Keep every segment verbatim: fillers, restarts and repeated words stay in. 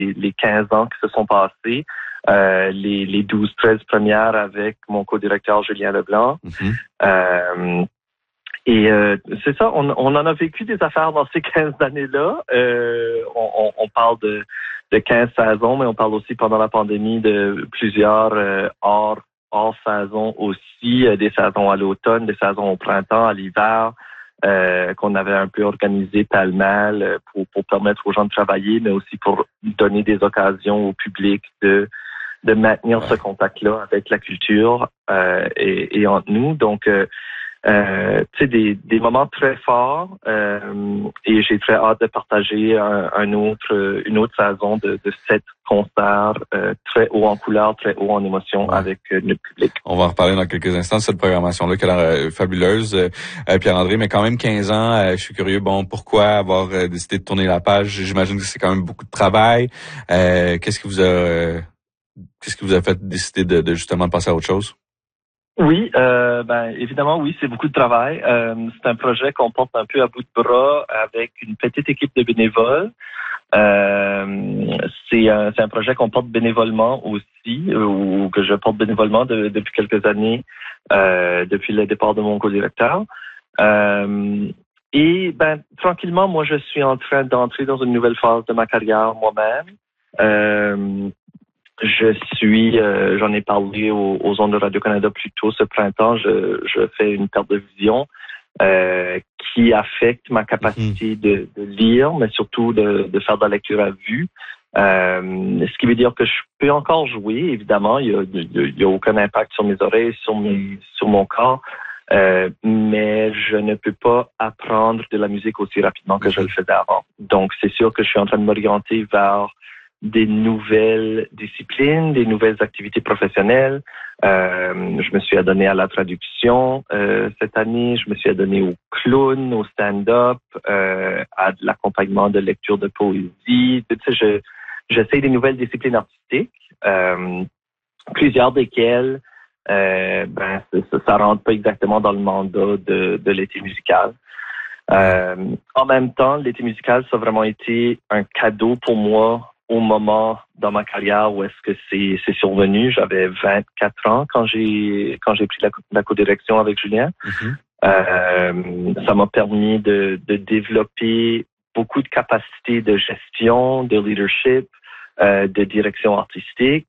les quinze ans qui se sont passés, euh, les, les douze treize premières avec mon co-directeur Julien Leblanc. Mm-hmm. Euh, et euh, c'est ça, on, on en a vécu des affaires dans ces quinze années-là. Euh, on, on, on parle de, de quinze saisons, mais on parle aussi pendant la pandémie de plusieurs euh, hors, hors saisons aussi, euh, des saisons à l'automne, des saisons au printemps, à l'hiver. Euh, qu'on avait un peu organisé pêle-mêle pour, pour permettre aux gens de travailler, mais aussi pour donner des occasions au public de, de maintenir ouais. ce contact-là avec la culture euh, et, et entre nous. Donc, euh, euh, tu sais, des, des moments très forts euh, et j'ai très hâte de partager un, un autre, une autre saison de, de sept concerts euh, très haut en couleur, très haut en émotion ouais. avec euh, notre public. On va en reparler dans quelques instants de cette programmation-là qui a l'air euh, fabuleuse, euh, Pierre-André, mais quand même quinze ans, euh, je suis curieux, bon, pourquoi avoir euh, décidé de tourner la page? J'imagine que c'est quand même beaucoup de travail. Euh, qu'est-ce qui vous a euh, qu'est-ce qui vous a fait décider de, de justement passer à autre chose? Oui, euh, ben évidemment, oui, c'est beaucoup de travail. Euh, c'est un projet qu'on porte un peu à bout de bras avec une petite équipe de bénévoles. Euh, c'est, un, c'est un projet qu'on porte bénévolement aussi, ou que je porte bénévolement de, depuis quelques années, euh, depuis le départ de mon co-directeur. Euh, et ben tranquillement, moi, je suis en train d'entrer dans une nouvelle phase de ma carrière moi-même. Euh, Je suis, euh, j'en ai parlé aux, aux ondes de Radio-Canada plus tôt ce printemps. Je, je fais une perte de vision euh, qui affecte ma capacité de, de lire, mais surtout de, de faire de la lecture à vue. Euh, ce qui veut dire que je peux encore jouer, évidemment. Il y a, il y a aucun impact sur mes oreilles, sur mes, sur mon corps. Euh, mais je ne peux pas apprendre de la musique aussi rapidement que je le faisais avant. Donc, c'est sûr que je suis en train de m'orienter vers des nouvelles disciplines, des nouvelles activités professionnelles. Euh, je me suis adonné à la traduction euh, cette année. Je me suis adonné au clown, au stand-up, euh, à de l'accompagnement de lecture de poésie. Tu sais, je, j'essaie des nouvelles disciplines artistiques, euh, plusieurs desquelles euh, ben, ça, ça rentre pas exactement dans le mandat de, de l'été musical. Euh, en même temps, l'été musical, ça a vraiment été un cadeau pour moi au moment dans ma carrière où est-ce que c'est, c'est survenu. J'avais vingt-quatre ans quand j'ai quand j'ai pris la, la co-direction avec Julien. Mm-hmm. Euh, ça m'a permis de, de développer beaucoup de capacités de gestion, de leadership, euh, de direction artistique.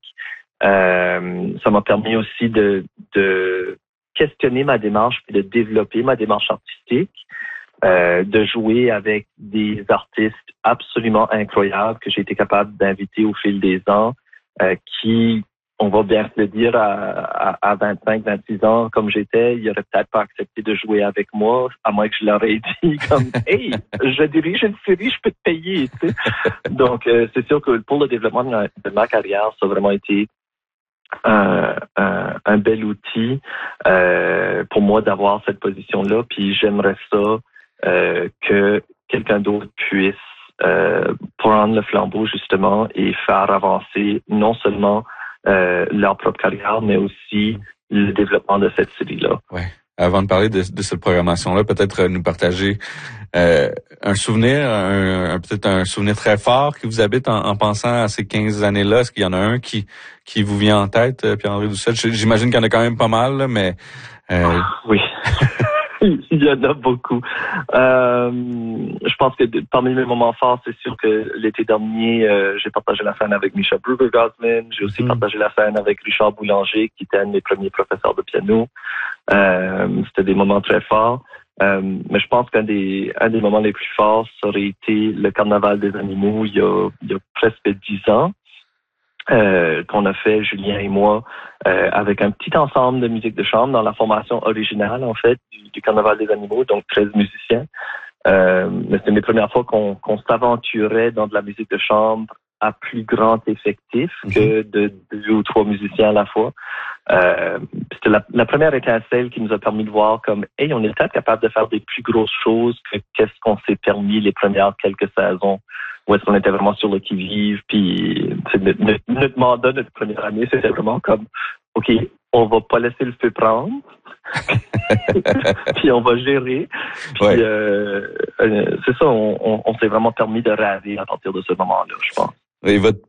Euh, ça m'a permis aussi de, de questionner ma démarche et de développer ma démarche artistique. Euh, de jouer avec des artistes absolument incroyables que j'ai été capable d'inviter au fil des ans, euh, qui, on va bien se le dire, à, à, à vingt-cinq, vingt-six ans, comme j'étais, ils n'auraient peut-être pas accepté de jouer avec moi, à moins que je leur ai dit comme « Hey, je dirige une série, je peux te payer ». Tu sais? Donc, euh, c'est sûr que pour le développement de ma, de ma carrière, ça a vraiment été Un, un, un bel outil euh, pour moi d'avoir cette position-là, puis j'aimerais ça Euh, que quelqu'un d'autre puisse euh, prendre le flambeau justement et faire avancer non seulement euh, leur propre carrière, mais aussi le développement de cette série-là. Ouais. Avant de parler de, de cette programmation-là, peut-être nous partager euh, un souvenir, un, un, peut-être un souvenir très fort qui vous habite en, en pensant à ces quinze années-là. Est-ce qu'il y en a un qui qui vous vient en tête, Pierre-André Doucet? J'imagine qu'il y en a quand même pas mal, là, mais... Euh... Oui. Il y en a beaucoup. Euh, je pense que de, parmi mes moments forts, c'est sûr que l'été dernier, euh, j'ai partagé la scène avec Misha Bruegger-Gosman. J'ai aussi mmh. partagé la scène avec Richard Boulanger, qui était un de mes premiers professeurs de piano. Euh, c'était des moments très forts. Euh, mais je pense qu'un des, un des moments les plus forts, ça aurait été le Carnaval des animaux il y a, il y a presque dix ans. Euh, qu'on a fait, Julien et moi, euh, avec un petit ensemble de musique de chambre dans la formation originale, en fait, du, du Carnaval des animaux, donc treize musiciens. Euh, mais c'était mes premières fois qu'on, qu'on s'aventurait dans de la musique de chambre à plus grand effectif mm-hmm. que de deux ou trois musiciens à la fois. Euh, c'était la, la première étincelle qui nous a permis de voir comme, hey, on est peut-être capable de faire des plus grosses choses que qu'est-ce qu'on s'est permis les premières quelques saisons, où est-ce qu'on était vraiment sur le qui-vive, puis notre, notre, notre mandat, notre première année, c'était vraiment comme, OK, on va pas laisser le feu prendre, puis on va gérer, puis ouais. euh, euh, c'est ça, on, on, on s'est vraiment permis de rêver à partir de ce moment-là, je pense. Et votre